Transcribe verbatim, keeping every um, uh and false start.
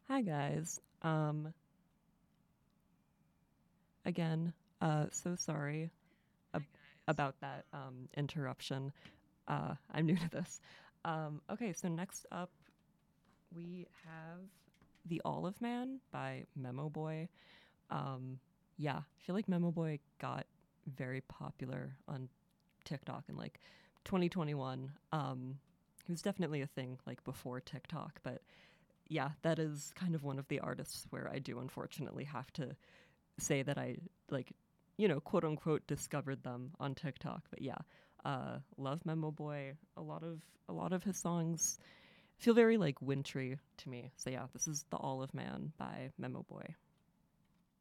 Hi guys. Um again, uh so sorry ab- about that um interruption. Uh I'm new to this. Um okay, so next up we have The Olive Man by Memo Boy. Um yeah, I feel like Memo Boy got very popular on TikTok in like twenty twenty-one. Um he was definitely a thing like before TikTok, but yeah, that is kind of one of the artists where I do unfortunately have to say that I like, you know, quote unquote discovered them on TikTok. But yeah, uh, love Memo Boy. A lot of a lot of his songs feel very like wintry to me. So yeah, this is The Olive Man by Memo Boy.